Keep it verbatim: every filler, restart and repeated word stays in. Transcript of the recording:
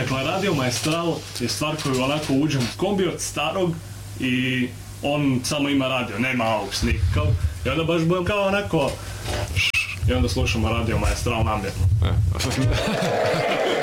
Dakle, Radio Maestral je stvar koju onako uđem u kombi od starog i on samo ima radio, nema aux nikakav. I onda baš budem kao onako... I onda slušamo Radio Maestral namjerno.